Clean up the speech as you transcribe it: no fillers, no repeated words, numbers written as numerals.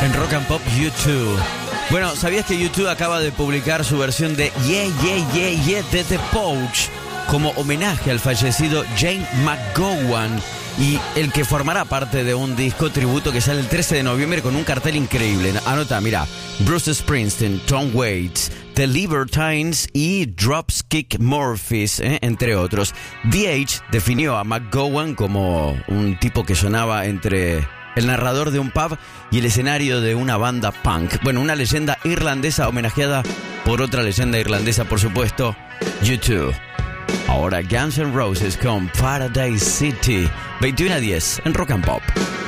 En Rock and Pop, U2. Bueno, ¿sabías que U2 acaba de publicar su versión de Yeah, Yeah, Yeah, Yeah de The Pogues como homenaje al fallecido Jane McGowan, y el que formará parte de un disco tributo que sale el 13 de noviembre con un cartel increíble? Anota, mira: Bruce Springsteen, Tom Waits, The Libertines y Dropkick Murphys, entre otros. The Age definió a McGowan como un tipo que sonaba entre el narrador de un pub y el escenario de una banda punk. Bueno, una leyenda irlandesa homenajeada por otra leyenda irlandesa, por supuesto, U2. Ahora Guns N' Roses con Paradise City, 21:10 en Rock and Pop.